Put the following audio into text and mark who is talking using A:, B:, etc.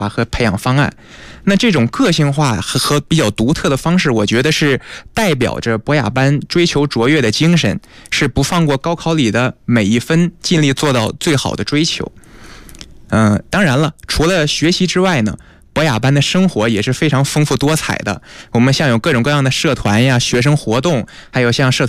A: 法和培养方案。那这种个性化和比较独特的方式，我觉得是代表着博雅班追求卓越的精神，是不放过高考里的每一分，尽力做到最好的追求。当然了，除了学习之外呢，博雅班的生活也是非常丰富多彩的。我们像有各种各样的社团呀、学生活动，还有像社团